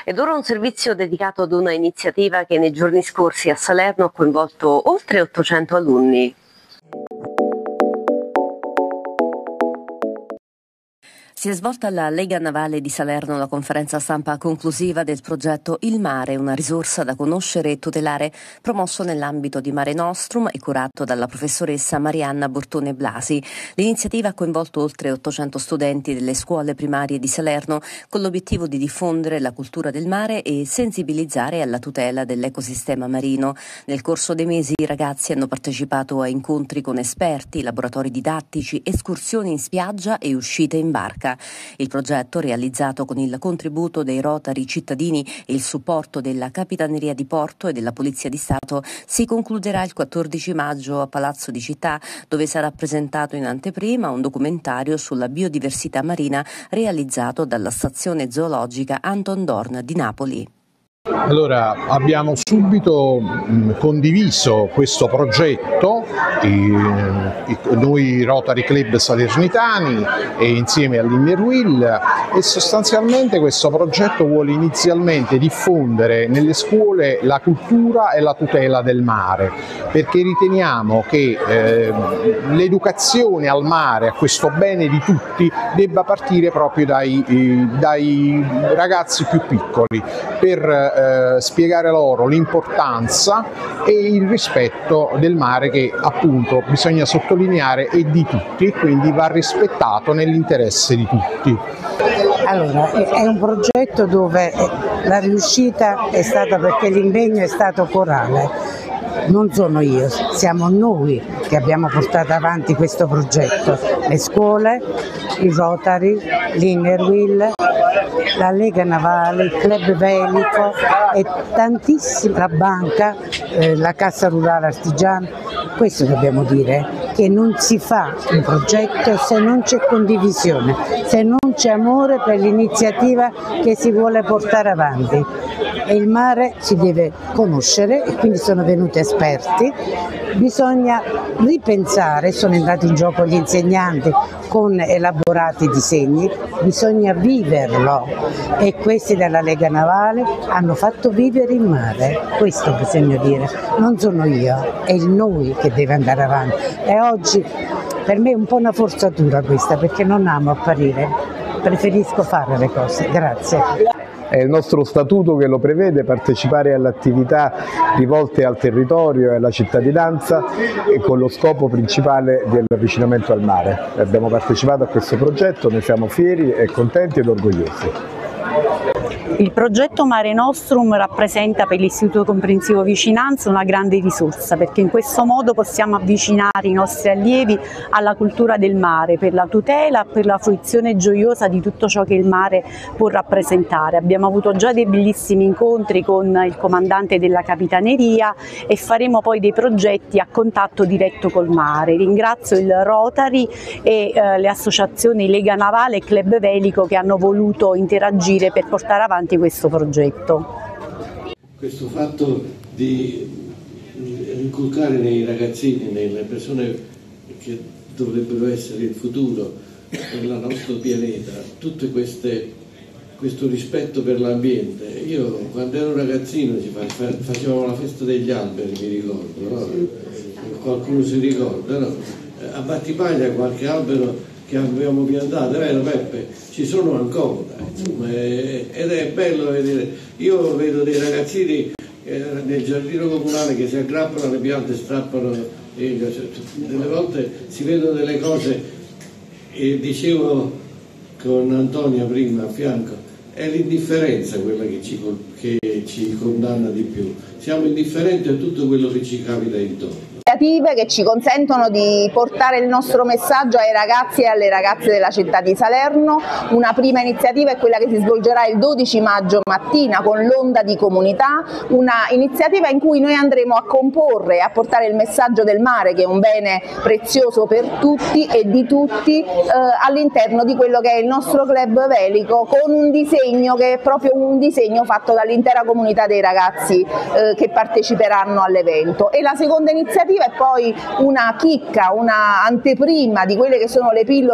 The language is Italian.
Ed ora un servizio dedicato ad una iniziativa che nei giorni scorsi a Salerno ha coinvolto oltre 800 alunni. Si è svolta alla Lega Navale di Salerno la conferenza stampa conclusiva del progetto Il Mare, una risorsa da conoscere e tutelare, promosso nell'ambito di Mare Nostrum e curato dalla professoressa Marianna Bortone Blasi. L'iniziativa ha coinvolto oltre 800 studenti delle scuole primarie di Salerno con l'obiettivo di diffondere la cultura del mare e sensibilizzare alla tutela dell'ecosistema marino. Nel corso dei mesi i ragazzi hanno partecipato a incontri con esperti, laboratori didattici, escursioni in spiaggia e uscite in barca. Il progetto, realizzato con il contributo dei Rotary cittadini e il supporto della Capitaneria di Porto e della Polizia di Stato, si concluderà il 14 maggio a Palazzo di Città, dove sarà presentato in anteprima un documentario sulla biodiversità marina realizzato dalla stazione zoologica Anton Dorn di Napoli. Allora, abbiamo subito condiviso questo progetto, noi Rotary Club Salernitani e insieme all'Innerwill, e sostanzialmente questo progetto vuole inizialmente diffondere nelle scuole la cultura e la tutela del mare, perché riteniamo che l'educazione al mare, a questo bene di tutti, debba partire proprio dai ragazzi più piccoli, per spiegare loro l'importanza e il rispetto del mare, che appunto bisogna sottolineare è di tutti e quindi va rispettato nell'interesse di tutti. Allora, è un progetto dove la riuscita è stata perché l'impegno è stato corale. Non sono io, siamo noi che abbiamo portato avanti questo progetto, le scuole, i Rotary, l'Innerwill, la Lega Navale, il Club Velico e tantissimi, la banca, la Cassa Rurale Artigiana. Questo dobbiamo dire, che non si fa un progetto se non c'è condivisione, se non c'è amore per l'iniziativa che si vuole portare avanti. E il mare si deve conoscere e quindi sono venuti esperti, bisogna ripensare, sono entrati in gioco gli insegnanti con elaborati disegni, bisogna viverlo e questi della Lega Navale hanno fatto vivere il mare, questo bisogna dire, non sono io, è il noi che deve andare avanti e oggi per me è un po' una forzatura questa perché non amo apparire, preferisco fare le cose, grazie. È il nostro statuto che lo prevede, partecipare alle attività rivolte al territorio e alla cittadinanza e con lo scopo principale dell'avvicinamento al mare. Abbiamo partecipato a questo progetto, ne siamo fieri e contenti ed orgogliosi. Il progetto Mare Nostrum rappresenta per l'Istituto Comprensivo Vicinanza una grande risorsa perché in questo modo possiamo avvicinare i nostri allievi alla cultura del mare per la tutela, per la fruizione gioiosa di tutto ciò che il mare può rappresentare. Abbiamo avuto già dei bellissimi incontri con il comandante della Capitaneria e faremo poi dei progetti a contatto diretto col mare. Ringrazio il Rotary e le associazioni Lega Navale e Club Velico che hanno voluto interagire per portare avanti questo progetto. Questo fatto di inculcare nei ragazzini, nelle persone che dovrebbero essere il futuro del nostro pianeta, tutto questo rispetto per l'ambiente. Io quando ero ragazzino facevamo la festa degli alberi, mi ricordo, no? Qualcuno si ricorda, no? A Battipaglia qualche albero che abbiamo piantato, è vero Peppe? Ci sono ancora, insomma, ed è bello vedere. Io vedo dei ragazzini nel giardino comunale che si aggrappano alle piante, strappano, delle volte si vedono delle cose, e dicevo con Antonia prima a fianco, è l'indifferenza quella che ci condanna di più, siamo indifferenti a tutto quello che ci capita intorno. Che ci consentono di portare il nostro messaggio ai ragazzi e alle ragazze della città di Salerno. Una prima iniziativa è quella che si svolgerà il 12 maggio mattina con l'Onda di Comunità, una iniziativa in cui noi andremo a comporre e a portare il messaggio del mare, che è un bene prezioso per tutti e di tutti, all'interno di quello che è il nostro Club Velico, con un disegno che è proprio un disegno fatto dall'intera comunità dei ragazzi che parteciperanno all'evento. E la seconda iniziativa è poi una chicca, una anteprima di quelle che sono le pillole